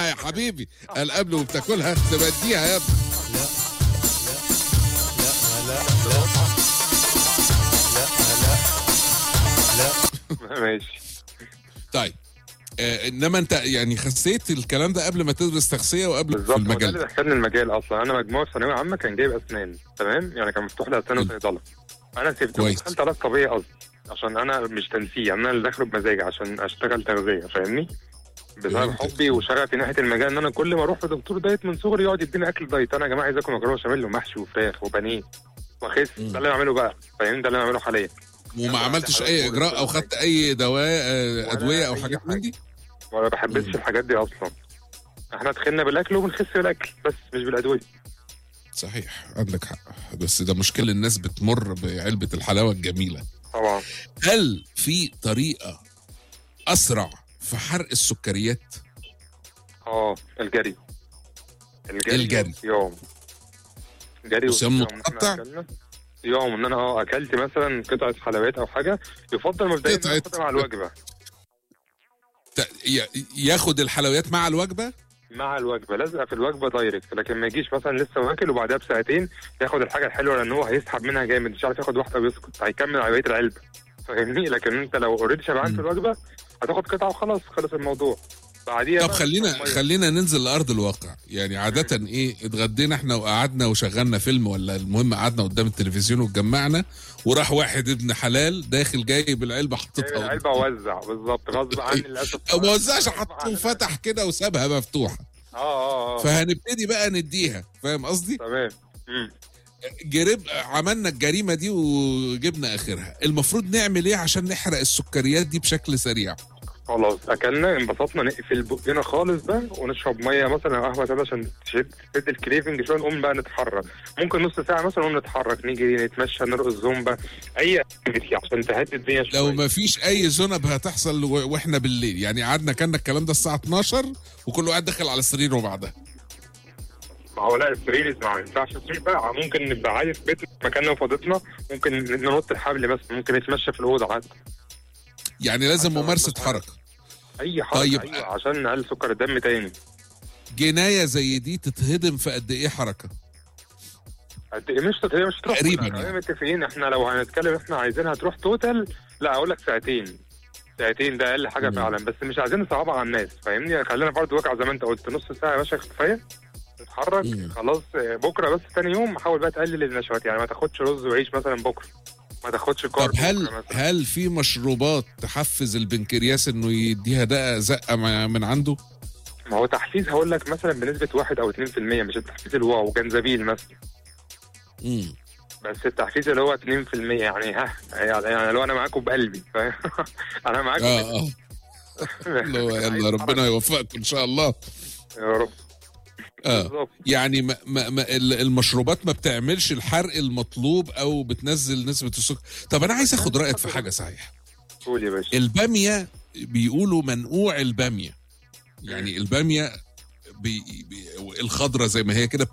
يا حبيبي، قال قبل وبتاكلها تبديها يا ابني. لا ماشي. طيب انما انت يعني خسيت الكلام ده قبل ما تدرس تغذيه وقبل في بالظبط، ده المجال اللي ده. دخلني المجال اصلا. انا مجموعه في ثانويه عامه كان جايب اسنان، تمام، يعني كان مفتوح لي اسنان وصيدله. انا سبته كويس. ودخلت علاج طبيعي قصدي، عشان انا مش تنسيق، يعني انا اللي داخله بمزاجي عشان اشتغل تغذيه، فاهمني؟ بسبب حبي وشغفي ناحيه المجال، ان انا كل ما اروح لدكتور دايت من صغري يقعد يديني اكل دايت، انا يا جماعه عايز اكل مكرونه بشاميل ومحشي وفراخ وبانيه واخس، ده اللي بعمله بقى، فاهمني؟ ده اللي بعمله حاليا. وما عملتش اي اجراء او خدت اي دواء ادويه او حاجات من دي؟ ولا بحبش الحاجات دي اصلا. احنا دخلنا بالاكل وبنخس بالاكل بس، مش بالادويه. صحيح، عندك حق، بس ده مشكلة الناس بتمر بعلبة الحلاوة الجميلة. طبعا. هل في طريقة أسرع في حرق السكريات؟ الجري. الجري. يوم جري وصيام متقطع؟ يوم ان انا اكلت مثلا قطعه حلويات او حاجه، يفضل مبدئيا ان اخدها مع الوجبه. ياخد الحلويات مع الوجبه؟ مع الوجبه، لازقه في الوجبه دايركت، لكن ما يجيش مثلا لسه واكل وبعدها بساعتين ياخد الحاجه الحلوه، لان هو هيسحب منها جامد، مش عارف ياخد واحده ويسكت، هيكمل على بقيه العلبه، فاهمني؟ لكن انت لو اوريدي شبعان في الوجبه هتاخد قطعه وخلاص، خلص الموضوع. بعديها طب خلينا ننزل لارض الواقع. يعني عاده ايه، اتغدينا احنا وقعدنا وشغلنا فيلم، ولا المهم قعدنا قدام التلفزيون واتجمعنا، وراح واحد ابن حلال داخل جايب العلبه حطتها العلبه ووزع بالظبط غصب عني للاسف. ما وزعش، حطه وفتح كده وسابها مفتوحه. فهنبتدي بقى نديها، فاهم قصدي؟ تمام. عملنا الجريمه دي وجبنا اخرها. المفروض نعمل ايه عشان نحرق السكريات دي بشكل سريع؟ خلاص اكلنا انبسطنا، نقفل بقنا خالص ده ونشرب ميه مثلا او قهوه ساده عشان تشد الكريفنج شويه، نقوم بقى نتحرك، ممكن نص ساعه مثلا نقوم نتحرك، نيجي نتمشى، نرقص زومبا، اي اكتيفيتي عشان تهدي الدنيا شويه. لو ما فيش اي ذنب هتحصل واحنا بالليل، يعني قعدنا كنا الكلام ده الساعه 12 وكل واحد دخل على سريره بعدها. ما هو لا، السرير ما ينفعش السرير بقى، ممكن نبقى عادي في بيتنا مكاننا وفاضتنا، ممكن ننط الحبل بس، ممكن نتمشى في الاوضه عادي. يعني لازم ممارسه حركه. اي حركه. طيب أيوة، عشان نقلل سكر الدم تاني. جنايه زي دي تتهضم في قد ايه حركه؟ قد ايه؟ مش تروح تقريبا يعني. متفقين احنا لو هنتكلم احنا عايزينها تروح توتال، لا اقول لك ساعتين ده اقل حاجه فعلا، بس مش عايزين نصعبها على الناس، فاهمني؟ خلينا برضه واقع زي ما انت قلت، نص ساعه يا باشا كفايه تتحرك. خلاص بكره بس تاني يوم حاول بقى تقلل النشويات، يعني ما تاخدش رز وعيش مثلا بكره، ما تاخدش كارب. طب هل في مشروبات تحفز البنكرياس انه يديها زقه من عنده؟ ما هو تحفيز هقول لك مثلا بنسبه 1 أو 2%، مش التحفيز الواو، جنزبيل مثلا. بس التحفيز اللي هو 2%، يعني لو انا معاكم بقلبي، فاهم؟ انا معاكم. يلا ربنا يوفقكم ان شاء الله يا رب. يعني المشروبات ما بتعملش الحرق المطلوب او بتنزل نسبة السكر. طب انا عايز اخد رأيك في حاجة صحيح. قول يا باشا. البامية بيقولوا منقوع البامية، يعني البامية الخضرة زي ما هي كده